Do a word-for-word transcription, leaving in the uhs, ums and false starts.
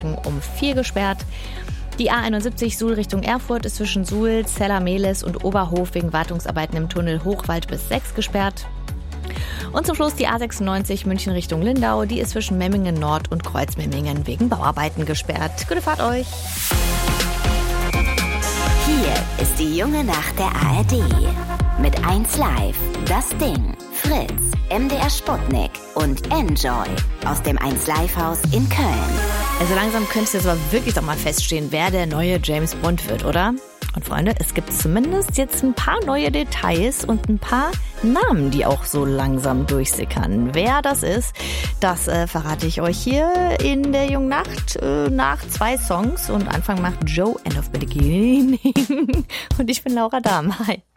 um vier gesperrt. Die A einundsiebzig Suhl Richtung Erfurt ist zwischen Suhl, Zella-Mehlis und Oberhof wegen Wartungsarbeiten im Tunnel Hochwald bis sechs gesperrt. Und zum Schluss die A sechsundneunzig München Richtung Lindau. Die ist zwischen Memmingen Nord und Kreuzmemmingen wegen Bauarbeiten gesperrt. Gute Fahrt euch! Hier ist die junge Nacht der A R D. Mit eins Live, Das Ding, Fritz, M D R Sputnik und Enjoy aus dem eins Live Haus in Köln. Also langsam könnte es jetzt aber wirklich doch mal feststehen, wer der neue James Bond wird, oder? Und Freunde, es gibt zumindest jetzt ein paar neue Details und ein paar Namen, die auch so langsam durchsickern. Wer das ist, das äh, verrate ich euch hier in der jungen Nacht äh, nach zwei Songs. Und Anfang macht Joe End of Beginning. Und ich bin Laura Dahm. Hi.